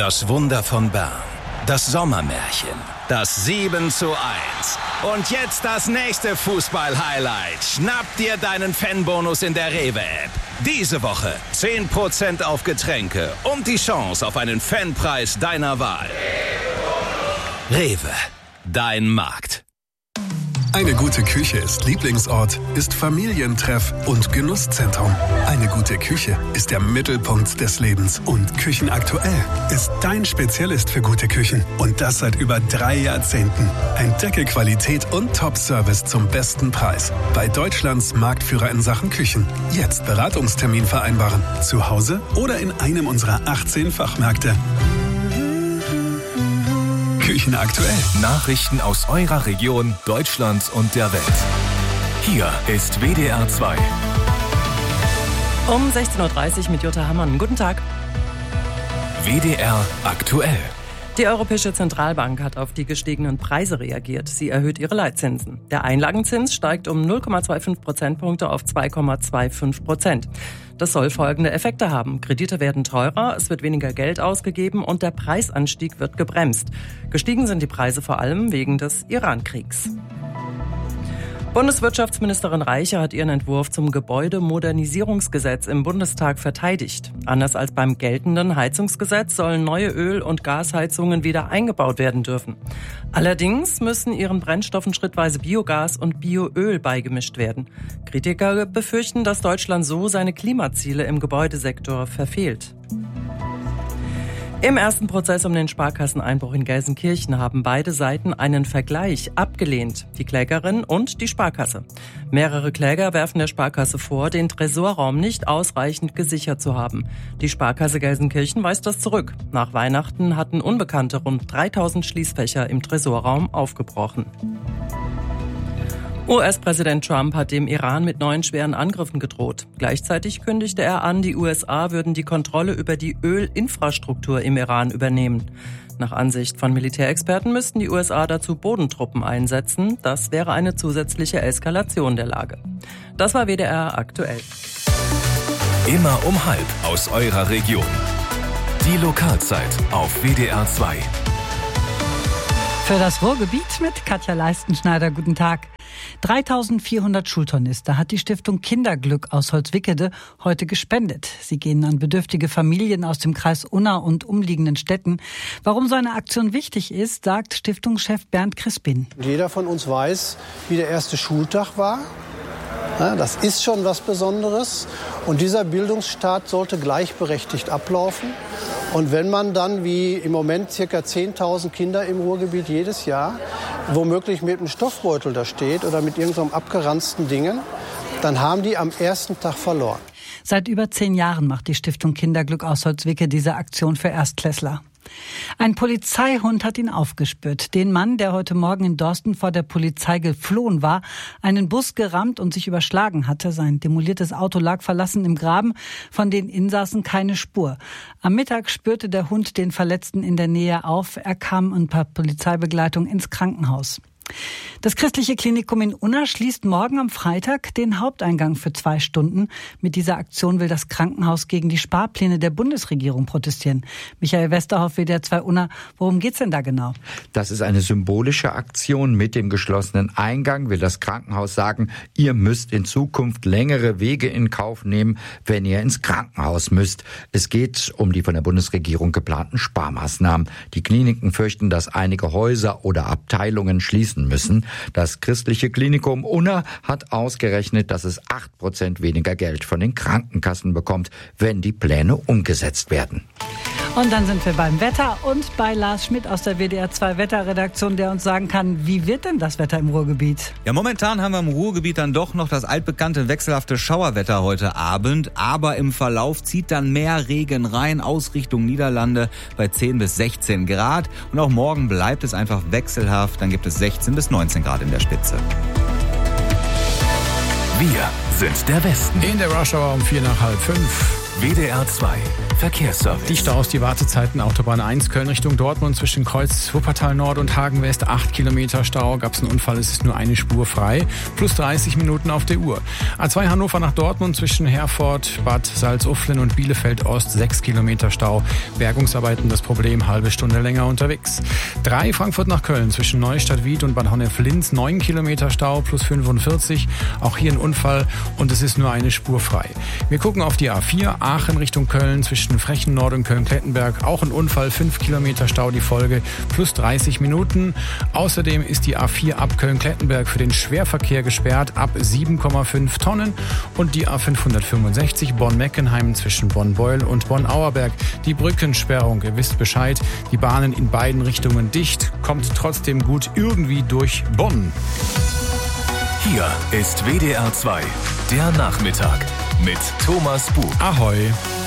Das Wunder von Bern. Das Sommermärchen. Das 7:1. Und jetzt das nächste Fußball-Highlight. Schnapp dir deinen Fanbonus in der Rewe-App. Diese Woche 10% auf Getränke und die Chance auf einen Fanpreis deiner Wahl. Rewe. Dein Markt. Eine gute Küche ist Lieblingsort, ist Familientreff und Genusszentrum. Eine gute Küche ist der Mittelpunkt des Lebens. Und Küchenaktuell ist dein Spezialist für gute Küchen. Und das seit über 3 Jahrzehnten. Entdecke Qualität und Top-Service zum besten Preis. Bei Deutschlands Marktführer in Sachen Küchen. Jetzt Beratungstermin vereinbaren. Zu Hause oder in einem unserer 18 Fachmärkte. Küchenaktuell. Nachrichten aus eurer Region, Deutschland und der Welt. Hier ist WDR 2. Um 16.30 Uhr mit Jutta Hammann. Guten Tag. WDR aktuell. Die Europäische Zentralbank hat auf die gestiegenen Preise reagiert. Sie erhöht ihre Leitzinsen. Der Einlagenzins steigt um 0,25 Prozentpunkte auf 2,25%. Das soll folgende Effekte haben. Kredite werden teurer, es wird weniger Geld ausgegeben und der Preisanstieg wird gebremst. Gestiegen sind die Preise vor allem wegen des Iran-Kriegs. Bundeswirtschaftsministerin Reiche hat ihren Entwurf zum Gebäudemodernisierungsgesetz im Bundestag verteidigt. Anders als beim geltenden Heizungsgesetz sollen neue Öl- und Gasheizungen wieder eingebaut werden dürfen. Allerdings müssen ihren Brennstoffen schrittweise Biogas und Bioöl beigemischt werden. Kritiker befürchten, dass Deutschland so seine Klimaziele im Gebäudesektor verfehlt. Im ersten Prozess um den Sparkasseneinbruch in Gelsenkirchen haben beide Seiten einen Vergleich abgelehnt, die Klägerin und die Sparkasse. Mehrere Kläger werfen der Sparkasse vor, den Tresorraum nicht ausreichend gesichert zu haben. Die Sparkasse Gelsenkirchen weist das zurück. Nach Weihnachten hatten Unbekannte rund 3000 Schließfächer im Tresorraum aufgebrochen. US-Präsident Trump hat dem Iran mit neuen schweren Angriffen gedroht. Gleichzeitig kündigte er an, die USA würden die Kontrolle über die Ölinfrastruktur im Iran übernehmen. Nach Ansicht von Militärexperten müssten die USA dazu Bodentruppen einsetzen. Das wäre eine zusätzliche Eskalation der Lage. Das war WDR aktuell. Immer um 12:30 aus eurer Region. Die Lokalzeit auf WDR 2. Für das Ruhrgebiet mit Katja Leistenschneider. Guten Tag. 3.400 Schultornister hat die Stiftung Kinderglück aus Holzwickede heute gespendet. Sie gehen an bedürftige Familien aus dem Kreis Unna und umliegenden Städten. Warum so eine Aktion wichtig ist, sagt Stiftungschef Bernd Crispin. Jeder von uns weiß, wie der erste Schultag war. Ja, das ist schon was Besonderes. Und dieser Bildungsstart sollte gleichberechtigt ablaufen. Und wenn man dann, wie im Moment, ca. 10.000 Kinder im Ruhrgebiet jedes Jahr, womöglich mit einem Stoffbeutel da steht oder mit irgendeinem abgeranzten Dingen, dann haben die am ersten Tag verloren. Seit über 10 Jahren macht die Stiftung Kinderglück aus Holzwicke diese Aktion für Erstklässler. Ein Polizeihund hat ihn aufgespürt. Den Mann, der heute Morgen in Dorsten vor der Polizei geflohen war, einen Bus gerammt und sich überschlagen hatte. Sein demoliertes Auto lag verlassen im Graben, von den Insassen keine Spur. Am Mittag spürte der Hund den Verletzten in der Nähe auf. Er kam unter Polizeibegleitung ins Krankenhaus. Das christliche Klinikum in Unna schließt morgen am Freitag den Haupteingang für 2 Stunden. Mit dieser Aktion will das Krankenhaus gegen die Sparpläne der Bundesregierung protestieren. Michael Westerhoff, WDR 2 Unna, worum geht's denn da genau? Das ist eine symbolische Aktion. Mit dem geschlossenen Eingang will das Krankenhaus sagen, ihr müsst in Zukunft längere Wege in Kauf nehmen, wenn ihr ins Krankenhaus müsst. Es geht um die von der Bundesregierung geplanten Sparmaßnahmen. Die Kliniken fürchten, dass einige Häuser oder Abteilungen schließen müssen. Das christliche Klinikum Unna hat ausgerechnet, dass es 8% weniger Geld von den Krankenkassen bekommt, wenn die Pläne umgesetzt werden. Und dann sind wir beim Wetter und bei Lars Schmidt aus der WDR 2 Wetterredaktion, der uns sagen kann, wie wird denn das Wetter im Ruhrgebiet? Ja, momentan haben wir im Ruhrgebiet dann doch noch das altbekannte wechselhafte Schauerwetter heute Abend, aber im Verlauf zieht dann mehr Regen rein aus Richtung Niederlande bei 10 bis 16 Grad und auch morgen bleibt es einfach wechselhaft, dann gibt es 16 bis 19 Grad in der Spitze. Wir sind der Westen. In der Rush Hour um 4 nach halb 5. WDR 2 Verkehrsservice. Die Staus, die Wartezeiten, Autobahn 1 Köln Richtung Dortmund zwischen Kreuz Wuppertal Nord und Hagen West, 8 Kilometer Stau. Gab es einen Unfall, es ist nur eine Spur frei. Plus 30 Minuten auf der Uhr. A2 Hannover nach Dortmund zwischen Herford, Bad Salzuflen und Bielefeld Ost, 6 Kilometer Stau. Bergungsarbeiten das Problem, halbe Stunde länger unterwegs. 3 Frankfurt nach Köln zwischen Neustadt-Wied und Bad Honnef-Linz, 9 Kilometer Stau plus 45. Auch hier ein Unfall und es ist nur eine Spur frei. Wir gucken auf die A4 Aachen Richtung Köln zwischen Frechen Nord und Köln-Klettenberg. Auch ein Unfall, 5 Kilometer Stau die Folge, plus 30 Minuten. Außerdem ist die A4 ab Köln-Klettenberg für den Schwerverkehr gesperrt ab 7,5 Tonnen. Und die A565 Bonn-Meckenheim zwischen Bonn-Beul und Bonn-Auerberg. Die Brückensperrung, ihr wisst Bescheid, die Bahnen in beiden Richtungen dicht, kommt trotzdem gut irgendwie durch Bonn. Hier ist WDR 2, der Nachmittag mit Thomas Buch. Ahoi.